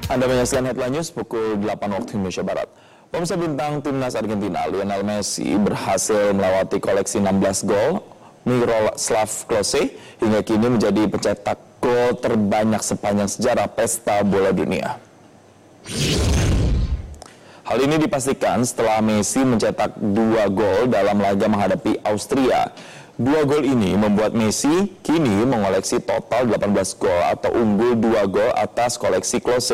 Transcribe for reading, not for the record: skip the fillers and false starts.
Anda menyaksikan Headline News pukul 8 waktu Indonesia Barat. Pemirsa, bintang timnas Argentina Lionel Messi berhasil melewati koleksi 16 gol Miroslav Klose hingga kini menjadi pencetak gol terbanyak sepanjang sejarah pesta bola dunia. Hal ini dipastikan setelah Messi mencetak 2 gol dalam laga menghadapi Austria. 2 gol ini membuat Messi kini mengoleksi total 18 gol atau unggul 2 gol atas koleksi Klose.